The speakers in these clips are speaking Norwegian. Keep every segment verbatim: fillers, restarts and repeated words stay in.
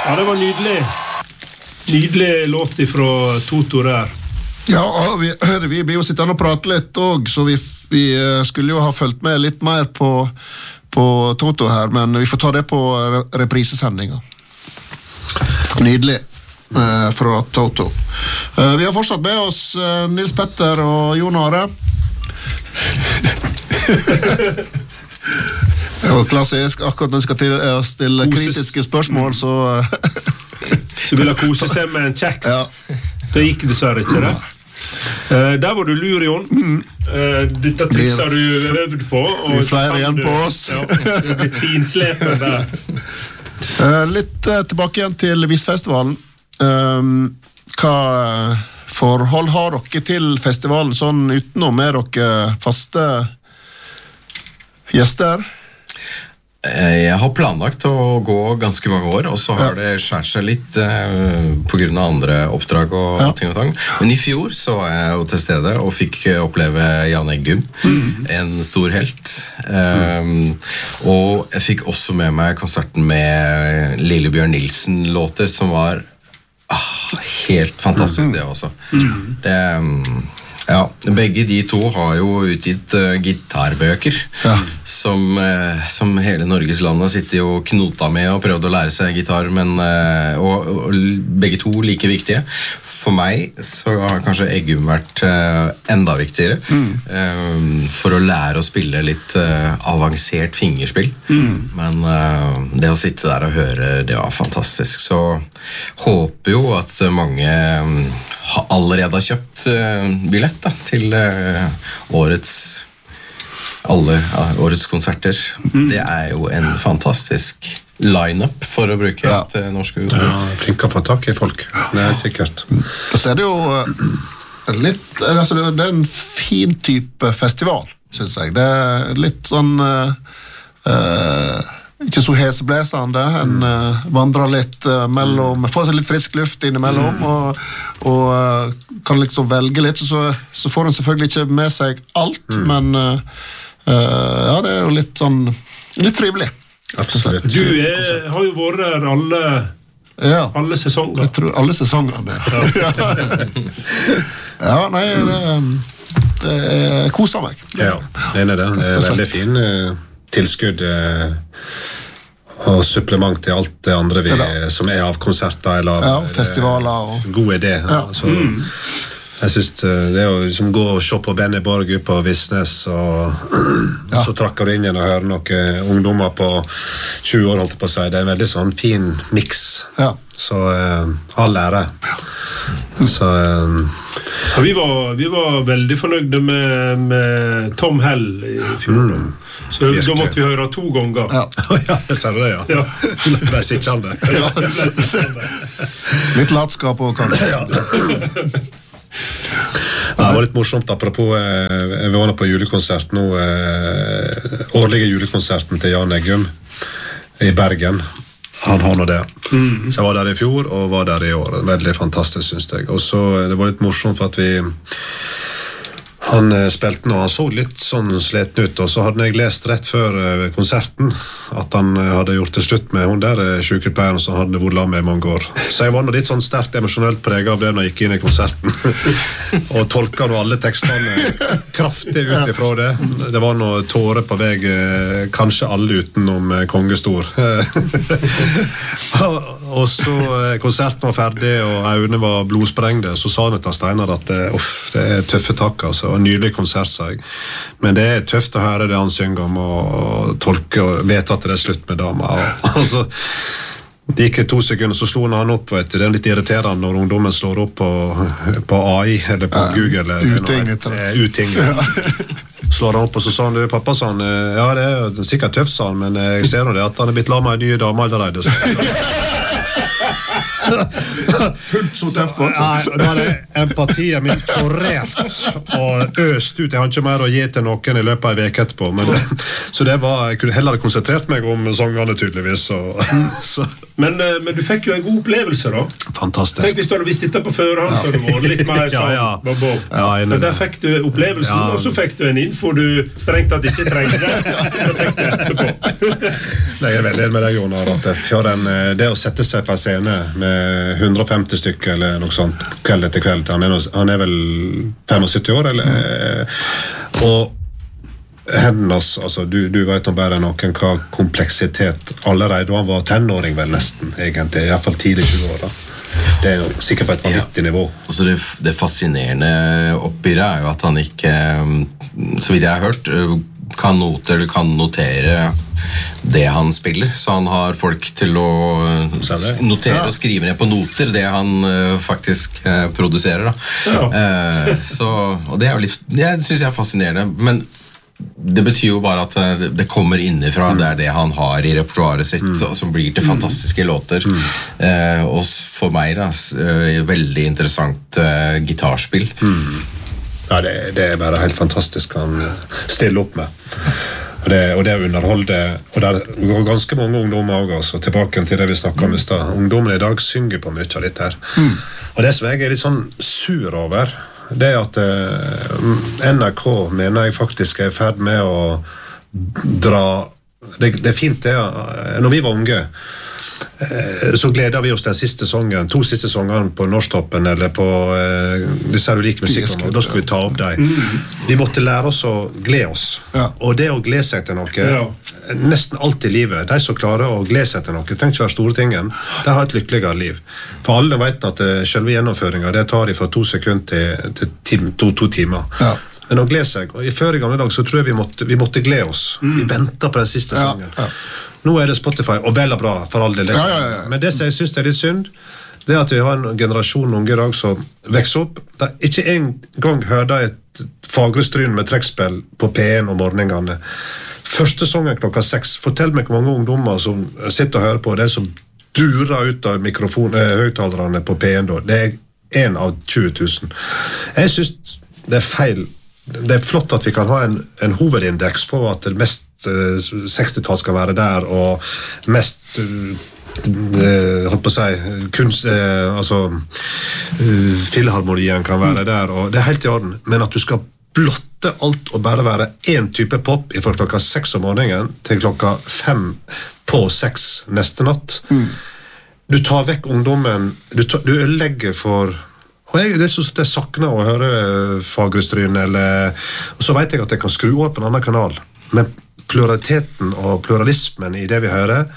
Ja, det var nydelig. Nydelig låt ifra Toto der. Ja, vi, vi blir jo sittende og prate litt også, så vi, vi skulle jo ha følt med litt mer på, på Toto her, men vi får ta det på reprisesendinga. Nydelig eh, fra Toto. Eh, vi har fortsatt med oss eh, Nils Petter og Jon Are. Det er jo klassisk, akkurat når vi skal til å stille kritiske spørsmål, så... Så vil ha kose seg med en kjeks. Ja. Det gikk dessverre ikke det. Uh, der var du lur, Jon. Uh, dette trikset har du øvd på. Vi flere igjen på oss. Ja, du er blitt finslepen der. Uh, litt uh, tilbake igjen til Visfestivalen. Um, hva forhold har dere til festivalen, sånn utenom med dere faste gjester? Jeg har planlagt å gå ganske mange år, og så har det skjært seg litt eh, på grunn av andre oppdrag og ja. ting og tang. Men i fjor så var jeg jo til stede og fikk oppleve Jan Eggum, mm. en stor helt. Um, og jeg fikk også med meg konserten med Lillebjørn Nilsen-låter, som var ah, helt fantastisk det også. Mm. Det... Um, Ja, begge de to har jo utgitt uh, gitarbøker ja. som, uh, som hele Norges land har sittet og knota med og prøvd å lære seg gitar, men, uh, og, og begge to like viktige. For meg så har kanskje Eggum vært uh, enda viktigere mm. uh, for å lære å spille litt uh, avansert fingerspill. Mm. Men uh, det å sitte der og høre, det var fantastisk. Så håper jo at mange um, allerede har kjøpt uh, billett da, til uh, årets alle uh, årets konserter. Mm. Det er jo en fantastisk line-up, for å bruke ja. et uh, norsk ord. Ja, flinke å få tak i folk. Det er sikkert. Og så er det jo uh, litt, altså det er en fin type festival, synes jeg. Det er litt sånn uh, uh, ikke så heseblesende, en uh, vandrer litt uh, mellom, får seg litt frisk luft innimellom, mm. og, og uh, kan liksom velge litt, så, så får en selvfølgelig ikke med seg alt, mm. men uh, uh, ja, det er jo litt sånn, litt trivelig. Absolutt. Du er, har jo vært der alle, ja. alle sesonger. Jeg tror alle sesongene. Ja, ja nei, det, det koser meg. Ja, det er det. Det er veldig fin uh, tilskudd uh, og supplement til alt det andre vi, det som er av konserter eller ja, festivaler og... god idé ja. så, mm. jeg synes det er jo liksom gå og se på Benny Borg på Visnes og ja. så trakker du inn igjen og hører noen ungdommer på tjue år holdt på å si, det er en veldig sånn fin mix ja. så uh, all ære ja. så uh, ja, vi, var, vi var veldig fornøyde med, med Tom Hell i fjor mm. Så virkelig. Da måtte vi høre to ganger. Ja, ja jeg ser det, ja. ja. Det ble sikkende. Ja, det ble sikkende. Litt latskap og kanskje. Ja. Det var litt morsomt, apropos, vi var nå på julekonsert nå, årlige julekonserten til Jan Eggum i Bergen. Han har nå det. Mm. Så jeg var der i fjor og var der i år. Veldig fantastisk, synes jeg. Og så, det var litt morsomt for at vi han spilte nå, han så litt sånn sleten ut, og så hadde jeg lest rett før konserten at han hadde gjort det slutt med hun der sykepleieren som hadde vært sammen med i mange år. Så jeg var nå litt sånn sterkt emosjonelt preget av det når jeg gikk inn i konserten, og tolket nå alle tekstene kraftig ut ifra det. Det var noe tårer på vei, kanskje alle utenom kongestor. Og så konserten var ferdig, og øynene var blodsprengte, så sa han til Steinar at uff, det er tøffe takk, altså. Og nydelig konsert, sa jeg. Men det er tøft å høre det han synger om, og tolke og vet at det er slutt med dama. Og, og så det gikk to sekunder, så slo han opp, vet du. Det er litt irriterende når ungdommen slår opp på, på A I, eller på ja, Google. Eller uting, noe, uting. Ja. Slår han opp, og så sa han, du, pappa, sa han, ja, det er sikkert tøft, sa han, men jeg ser nå det at han er blitt la meg en ny dame allerede. Fullt så tøft på. Nei, da er det empatien min forrert og øst ut. Jeg har ikke mer å gi til noen i løpet av en vek etterpå, men det, så det var, jeg kunne heller konsentrert meg om sangene tydeligvis så, så. Men, men du fikk jo en god opplevelse da. fantastisk. Tenk hvis du hadde visst dette på førhånd, så hadde det vært litt mer sånn, ja, ja. bob, bob. Ja, Men der fikk du opplevelsen, Ja. og så fikk du en info du strengt tatt ikke trengte. Så fikk du etterpå. Jeg er veldig enig med deg, Jonar, at det, det å sette seg på en scene med hundre og femti stykker eller noe sånt, kveld etter kveld, han er, han er vel syttifem år, eller? Og hennes, altså du, du vet om bare noen hva kompleksitet allerede, da han var tenåring vel nesten, egentlig, i hvert fall tidlig tjue år da. Det er jo sikkert på et vanvittig ja. nivå. Altså det, det fascinerende oppi det er jo at han ikke, så vidt jeg har hørt, kan note eller kan notere det han spiller, så han har folk til å notere ja. og skrive ned på noter det han uh, faktisk uh, produserer da. Ja. Uh, så, og det er jo litt, det synes jeg er fascinerende, men det betyr jo bare at det kommer innifra, mm. det er det han har i repertoaret sitt, mm. som blir til fantastiske mm. låter. Mm. Uh, og for meg da, uh, veldig interessant uh, gitarspill. Mm. Ja, det, det er bare helt fantastisk han stiller opp med. Og det, og det underholder, og det er ganske mange ungdommer også, altså, tilbake til det vi snakket om i sted. Ungdommene i dag synger på mye av dette her. Mm. Og det som jeg er litt sånn sur over, det er at eh, N R K mener jeg faktisk er i ferd med å dra det, det er fint det når vi var unge eh, så gleder vi oss den siste songen to siste songene på Norsktoppen eller på eh, hvis er du liker musikk da skal vi ta opp deg mm. vi måtte lære oss å glede oss ja. Og det å glede seg til noe ja. Nesten alt i livet de som klarer å glede seg til noe tenk ikke være store tingen de har et lykkeligere liv for alle vet at uh, selve gjennomføringen det tar de fra to sekunder til, til tim, to, to timer ja. Men å glede seg og i før i gamle dag så tror jeg vi måtte, vi måtte glede oss mm. vi ventet på den siste ja. Sangen ja. Nå er det Spotify og vel og bra for all del ja, ja, ja. Men det som jeg synes er litt synd det er at vi har en generasjon unge i dag som vekser opp der ikke en gang hørte et fagrestryn med trekkspill på P en om morgenene første songen klokka seks. Fortell meg hvor mange ungdommer som sitter og hører på det som durer ut av mikrofon, eh, høyttalerne på P en da. Det er en av tjue tusen. Jeg synes det er feil. Det er flott at vi kan ha en, en hovedindeks på at det mest eh, sekstitall skal være der, og mest eh, holdt på å si kunst, eh, altså eh, filharmonien kan være der, og det er helt i orden. Men at du skal blotte alt og bare være en type pop fra klokka seks om morgenen til klokka fem på seks neste natt. Mm. Du tar vekk ungdommen, du, tar, du ødelegger for og jeg, det er så jeg sakner å høre fagrestryn eller, og så vet jeg at jeg kan skru opp en annen kanal men pluraliteten og pluralismen i det vi hører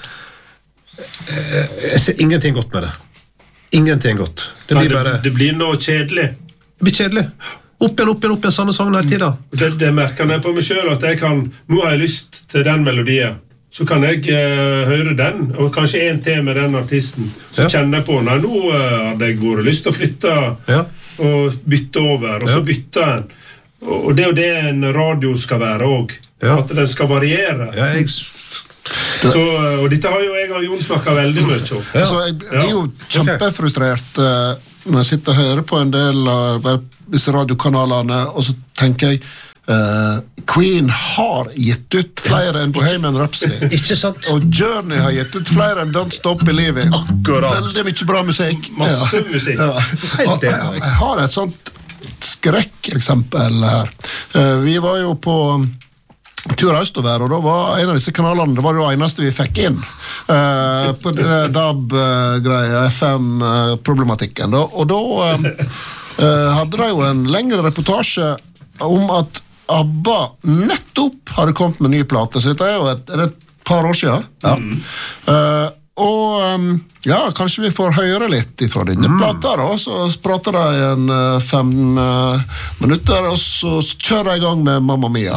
jeg ser ingenting godt med det ingenting godt det blir, bare, det, det blir noe kjedelig det blir kjedelig opp igjen, opp igjen, opp igjen, samme sangen hele tiden. Det, det merker jeg på meg selv, at jeg kan, nå har jeg lyst til den melodien, så kan jeg uh, høre den, og kanskje en til med den artisten, så ja. Kjenner jeg på, nei, nå uh, hadde jeg vært lyst til å flytte, ja. Og bytte over, og ja. Så bytte den. Og, og det er jo det en radio skal være også, ja. At den skal variere. Ja, jeg... Så, og dette har jo jeg og Jon snakket veldig mye om. Ja. Så jeg blir jo kjempefrustrert uh, når jeg sitter og hører på en del av disse radiokanalene, og så tenker jeg uh, Queen har gitt ut flere enn Bohemian Rhapsody. Ikke sant? Og Journey har gitt ut flere enn Don't Stop Believing. Akkurat. Veldig mye bra musikk. Masse ja. Musikk. Ja. Og jeg, jeg har et sånt skrekkeksempel her. Uh, vi var jo på tur østover, og da var en av disse kanalene det var det eneste vi fikk inn uh, på D A B-greia F M-problematikken uh, og da uh, uh, hadde de jo en lengre reportasje om at ABBA nettopp hadde kommet med ny plate, så det er jo et, er det et par år siden ja. Mm. Uh, og um, ja, kanskje vi får høre litt fra denne mm. plata da, så prater de i en uh, fem uh, minutter, og så kjører jeg i gang med Mamma Mia.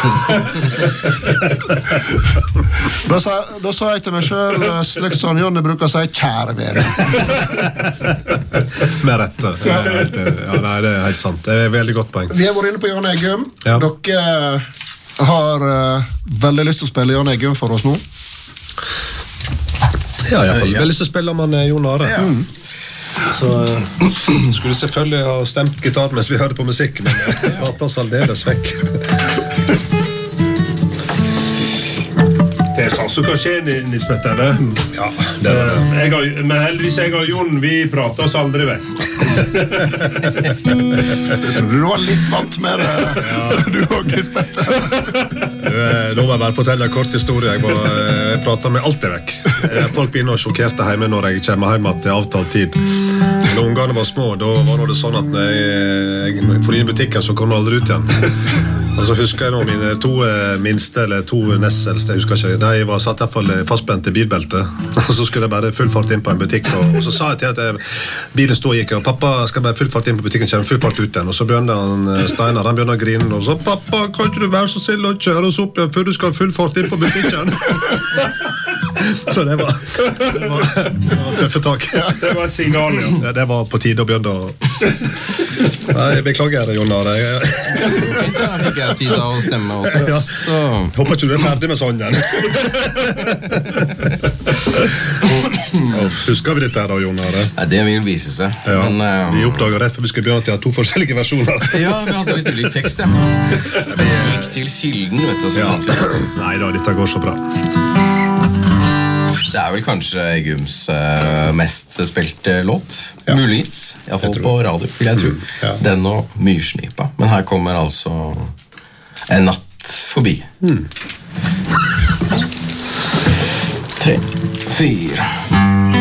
da, sa, da sa jeg til meg selv, slik som Jonny bruker å si, kjære vene. Med rette. Ja, nei, det er helt sant. Det er veldig godt poeng. Vi har vært inne på Jan Eggum. Ja. Dere har uh, veldig lyst til å spille Jan Eggum for oss nå. Ja, i hvert fall. Veldig så spiller man Jon Are. Ja. Mm. Så uh, skulle selvfølgelig ha stemt gitar mens vi hørte på musikk, men jeg prater oss aldeles vekk. Det er sånn som kan skje, Nils Petter. Det. Ja, det var det. Jeg har, men heldigvis jeg og Jon, vi prater oss aldri vekk. Du var litt vant med det, du og Nils Petter. Nå må jeg bare fortelle en kort historie. Jeg, var, jeg prater med alt det vekk. Folk begynner å sjokkerte hjemme når jeg kommer hjem til avtalt tid. Når ungene var små, da var det sånn at når jeg, jeg for inn i butikken, så kom jeg aldri ut igjen. Og så husker jeg nå mine to minste, eller to nesselste, jeg husker ikke, de var satt i hvert fall fastspent til bilbelte. Og så skulle jeg bare full fart inn på en butikk, og, og så sa jeg til at jeg, bilen stod og gikk, og pappa skal bare full fart inn på butikken, kommer full fart ut igjen. Og så begynner han, Steinar, han begynner å grine, og så, pappa, kan ikke du være så snill og kjøre oss opp igjen, før du skal full fart inn på butikken? Så det var, det var, det var tøffe tak. Ja, det var et signal, ja. Det, det var på tide å begynne å... Nei, jeg beklager det, Jon Are. Jeg fikk jeg tid til å stemme også. Ja. Så... Håper ikke du er ferdig med sånn den. Husker vi dette her da, Jon Are? Nei, det vil vise seg. Ja. Men, uh... vi oppdaget rett for vi skulle begynne til å ha to forskjellige versjoner. Ja, vi hadde litt ulik tekst, ja. Vi gikk til kilden, vet du. Så Ja. Nei da, dette går så bra. Det er vel kanskje Eggums uh, mest spilte låt. Ja. Muligens, i hvert fall på radio, vil jeg tro. Mm, ja. Den og Myrsnipa. Men her kommer altså En natt forbi. Mm. Tre, fire